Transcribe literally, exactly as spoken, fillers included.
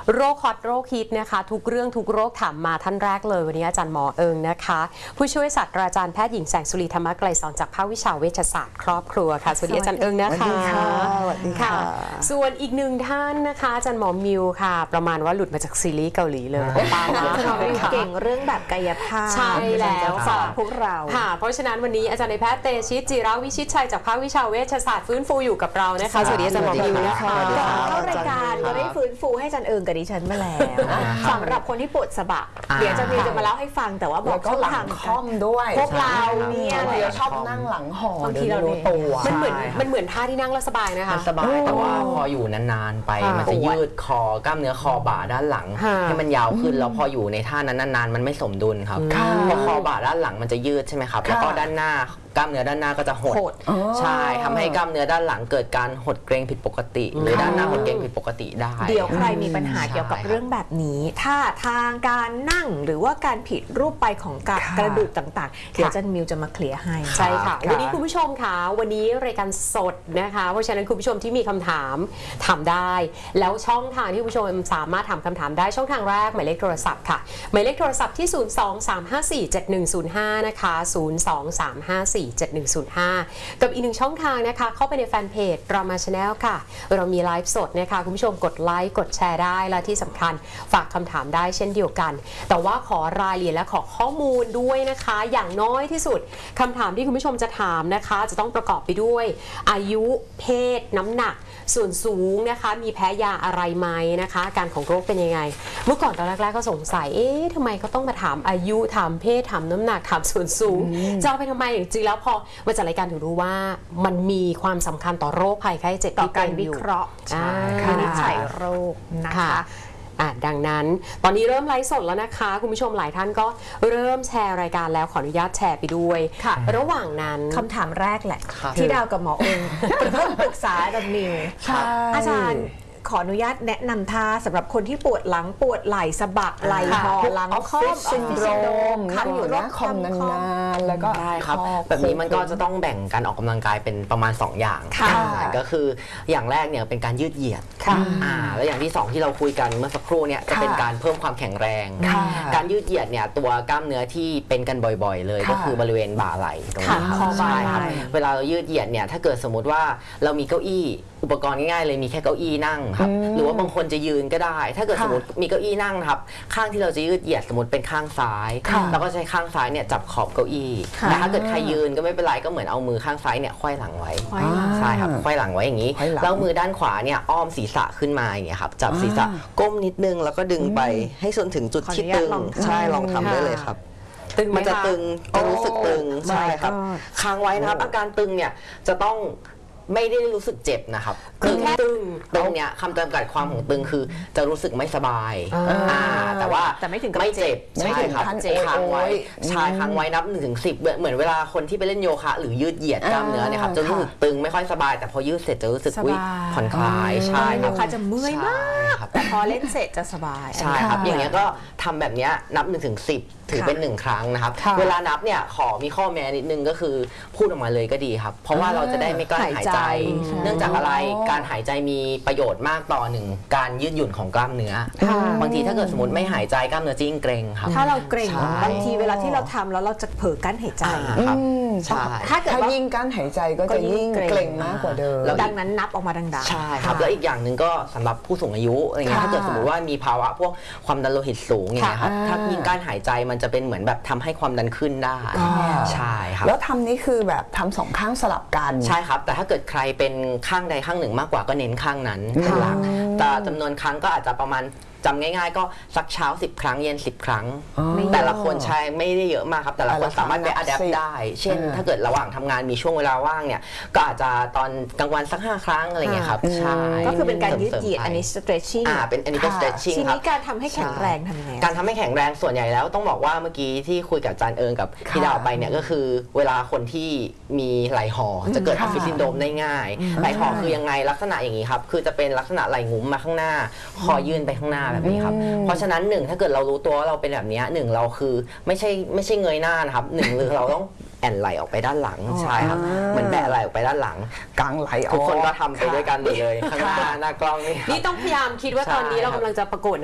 โรคฮอตโรคฮิตนะคะทุกเรื่องทุกโรคถามมาท่านแรกเลยวันนี้อาจารย์หมอเอิงนะคะผู้ช่วยศาสตราจารย์แพทย์หญิงแสงสุรีธรรมไกรสอนจากภาควิชาเวชศาสตร์ครอบครัวค่ะสวัสดีอาจารย์เอิงนะคะสวัสดีค่ะสวัสดีค่ะส่วนอีกหนึ่งท่านนะคะอาจารย์หมอมิวค่ะประมาณว่าหลุดมาจากซีรีส์เกาหลีเลยตามมาเก่งเรื่องแบบกายภาพใช่แล้วสอนพวกเราค่ะเพราะฉะนั้นวันนี้อาจารย์นายแพทย์เตชิตจิระวิชิตชัยจากภาควิชาเวชศาสตร์ฟื้นฟูอยู่กับเรานะคะสวัสดีอาจารย์หมอมิวนะคะก่อนเข้ารายการก็ได้ฟื้นฟูให้อาจารย์เอิงกับดิฉันมาแล้วสำหรับคนที่ปวดสะบักเดี๋ยวอาจารย์มิวจะมาเล่าให้ฟังแต่ว่าบอกก็หลังค่อมด้วยพวกเราเนี่ยเดี๋ยวชอบนั่งหลังห่อบางทีเรารู้ตัวมันเหมือนมันเหมือนท่าที่นั่งแล้วสบายนะคะมันสบายแต่ว่าพออยู่นานๆไปมันจะยืดคอกล้ามเนื้อคอบ่าด้านหลังให้มันยาวขึ้นแล้วพออยู่ในท่านั้นนานๆมันไม่สมดุลครับพอคอบ่าด้านหลังมันจะยืดใช่ไหมครับแล้วก็ด้านหน้ากล้ามเนื้อด้านหน้าก็จะหดใช่ทำให้กล้ามเนื้อด้านหลังเกิดการหดเกร็งผิดปกติหรือด้านหน้าหดเกร็งผิดปกติได้เดี๋ยวใครมีปัญหาเกี่ยวกับเรื่องแบบนี้ท่าทางการนั่งหรือว่าการผิดรูปไปของกระดูกต่างๆเดี๋ยวอาจารย์มิวจะมาเคลียร์ให้ใช่ค่ะวันนี้คุณผู้ชมค่ะวันนี้รายการสดนะคะเพราะฉะนั้นคุณผู้ชมที่มีคำถามถามได้แล้วช่องทางที่คุณผู้ชมสามารถถามคำถามได้ช่องทางแรกหมายเลขโทรศัพท์ค่ะหมายเลขโทรศัพท์ที่ศูนย์ สอง สาม ห้า สี่ เจ็ด หนึ่ง ศูนย์ ห้านะคะศูนย์ สอง สาม ห้า สี่ เจ็ด หนึ่ง ศูนย์ ห้ากับอีกหนึ่งช่องทางนะคะเข้าไปในแฟนเพจรามาชาแนลค่ะเรามีไลฟ์สดนะคะคุณผู้ชมกดไลค์กดแชร์ได้และที่สำคัญฝากคำถามได้เช่นเดียวกันแต่ว่าขอรายละเอียดและขอข้อมูลด้วยนะคะอย่างน้อยที่สุดคำถามที่คุณผู้ชมจะถามนะคะจะต้องประกอบไปด้วยอายุเพศน้ำหนักส่วนสูงนะคะมีแพ้ยาอะไรไหมนะคะอาการของโรคเป็นยังไงเมื่อก่อนตอนแรกๆก็สงสัยเอ๊ะทำไมเขาต้องมาถามอายุถามเพศถามน้ำหนักถามส่วนสูงจะเอาไปทำไมจริงๆแล้วพอมาจัดรายการถึงรู้ว่ามันมีความสำคัญต่อโรคภัยไข้เจ็บที่เป็นอยู่วิเคราะห์วินิจฉัยโรคนะคะดังนั้นตอนนี้เริ่มไลฟ์สดแล้วนะคะคุณผู้ชมหลายท่านก็เริ่มแชร์รายการแล้วขออนุญาตแชร์ไปด้วยระหว่างนั้นคำถามแรกแหละที่ดาวกับหมอเองเพิ่งปรึกษากับนิวอาจารย์ขออนุญาตแนะนำท่าสำหรับคนที่ปวดหลังปวดไหล่สะบักไหล่คอหลังข้อซินโดรมขังอยู่หน้าคอมนานๆแล้วก็ได้ครับแบบนี้มันก็จะต้องแบ่งการออกกำลังกายเป็นประมาณสองอย่างก็คืออย่างแรกเนี่ยเป็นการยืดเหยียดอ่าแล้วอย่างที่สองที่เราคุยกันเมื่อสักครู่เนี่ยจะเป็นการเพิ่มความแข็งแรงการยืดเหยียดเนี่ยตัวกล้ามเนื้อที่เป็นกันบ่อยๆเลยก็คือบริเวณบ่าไหล่ตรงนี้ครับใช่ครับเวลาเรายืดเหยียดเนี่ยถ้าเกิดสมมติว่าเรามีเก้าอี้อุปกรณ์ง่ายๆเลยมีแค่เก้าอี้นั่งครับหรือว่าบางคนจะยืนก็ได้ถ้าเกิดสมมติมีเก้าอี้นั่งครับข้างที่เราจะยืดเหยียดสมมติเป็นข้างซ้ายเราก็ใช้ข้างซ้ายเนี่ยจับขอบเก้าอี้แต่ถ้าเกิดใครยืนก็ไม่เป็นไรก็เหมือนเอามือข้างซ้ายเนี่ยไขว้หลังไว้ใช่ครับไขว้หลังไว้อย่างนี้แล้วมือด้านขวาเนี่ยอ้อมศีรษะขึ้นมาอย่างเงี้ยครับจับศีรษะก้มนิดนึงแล้วก็ดึงไปให้จนถึงจุดที่ตึงใช่ลองทำได้เลยครับมันจะตึงจะรู้สึกตึงใช่ครับค้างไว้นะครับอาการตึงเนี่ยจะต้องไม่ได้รู้สึกเจ็บนะครับคือแค่ตึงตึงเนี่ยคำจำกัดความของตึงคือจะรู้สึกไม่สบายแต่ว่าแต่ไม่ถึงกับไม่เจ็บใช่ครับค้างไว้ใช่ค้างไว้นับหนึ่งถึงสิบเหมือนเวลาคนที่ไปเล่นโยคะหรือยืดเหยียดกล้ามเนื้อเนี่ยครับจะรู้สึกตึงไม่ค่อยสบายแต่พอยืดเสร็จจะรู้สึกวิผ่อนคลายใช่โยคะจะเมื่อยมากแต่พอเล่นเสร็จจะสบายใช่ครับอย่างเงี้ยก็ทำแบบนี้นับหนึ่งถึงสิบถือเป็นหนึ่งครั้งนะครับเวลานับเนี่ยขอมีข้อแม้นิดนึงก็คือพูดออกมาเลยก็ดีครับเพราะว่าเราจะได้ไม่กลั้นหายใจเนื่องจากอะไรการหายใจมีประโยชน์มากต่อหนึ่งการยืดหยุ่นของกล้ามเนื้อบางทีถ้าเกิดสมมติไม่หายใจกล้ามเนื้อจะยิ่งเกร็งครับถ้าเราเกร็งบางทีเวลาที่เราทำแล้วเราจะเผลอกั้นหายใจครับถ้าเกิดว่ายิ่งกั้นหายใจก็จะยิ่งเกร็งมากกว่าเดิมดังนั้นนับออกมาดังๆใช่ครับแล้วอีกอย่างหนึ่งก็สำหรับผู้สูงอายุอะไรเงี้ยถ้าเกิดสมมติว่ามีภาวะพวกความดันโลหิตสูงอย่างเงี้ยครับถ้ายิ่งกั้นหายใจมันจะเป็นเหมือนแบบทำให้ความดันขึ้นได้ใช่ครับแล้วทำนี้คือแบบทำสองข้างสลับกันใช่ครับแต่ถ้าเกิดใครเป็นข้างใดข้างหนึ่งมากกว่าก็เน้นข้างนั้นเป็นหลักแต่จำนวนครั้งก็อาจจะประมาณจำง่ายๆก็สักเช้าสิบครั้งเย็นสิบครั้งแต่ละคนใช้ไม่ได้เยอะมากครับแต่ละคนสามารถไปอัดแอปได้เช่นถ้าเกิดระหว่างทำงานมีช่วงเวลาว่างเนี่ยก็อาจจะตอนกลางวันสักห้าครั้งอะไรเงี้ยครับใช่ก็คือเป็นการยืดเหยียดอันนี้ stretching อ่าเป็นอันนี้ก็ stretching ครับทีนี้การทำให้แข็งแรงทำยังไงการทำให้แข็งแรงส่วนใหญ่แล้วต้องบอกว่าเมื่อกี้ที่คุยกับอาจารย์เอิงกับพี่ดาวไปเนี่ยก็คือเวลาคนที่มีไหล่ห่อจะเกิดออฟฟิศซินโดรมได้ง่ายไหล่ห่อคือยังไงลักษณะอย่างนี้ครับคือจะเป็นลักษณะไหล่งุ้มมาข้างหน้าคอยื่นไปข้างหน้าแบบนี้ครับเพราะฉะนั้นหนึ่งถ้าเกิดเรารู้ตัวว่าเราเป็นแบบนี้หนึ่งเราคือไม่ใช่ไม่ใช่เงยหน้านะครับหนึ่งหรือเราต้องแอนไหลออกไปด้านหลังใช่ครับเหมือนแบะไหลออกไปด้านหลังกลางไหลทุกคนก็ทำไปด้วยกันเลยข้างหน้าหน้ากล้องนี่นี่ต้องพยายามคิดว่าตอนนี้เรากำลังจะประกวด